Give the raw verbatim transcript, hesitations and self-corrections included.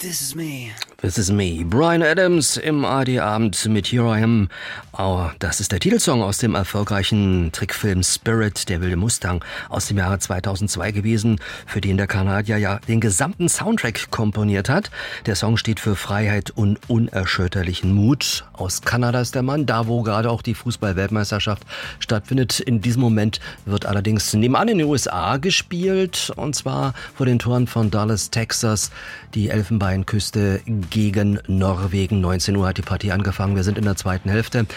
This is me. This is me. Bryan Adams im A R D-Abend mit Here I Am. Oh, das ist der Titelsong aus dem erfolgreichen Trickfilm Spirit, der wilde Mustang, aus dem Jahre zweitausendzwei gewesen, für den der Kanadier ja den gesamten Soundtrack komponiert hat. Der Song steht für Freiheit und unerschütterlichen Mut. Aus Kanada ist der Mann, da wo gerade auch die Fußball-Weltmeisterschaft stattfindet. In diesem Moment wird allerdings nebenan in den U S A gespielt, und zwar vor den Toren von Dallas, Texas. Die Elfenbeinküste gegen Norwegen. neunzehn Uhr hat die Partie angefangen. Wir sind in der zweiten Hälfte.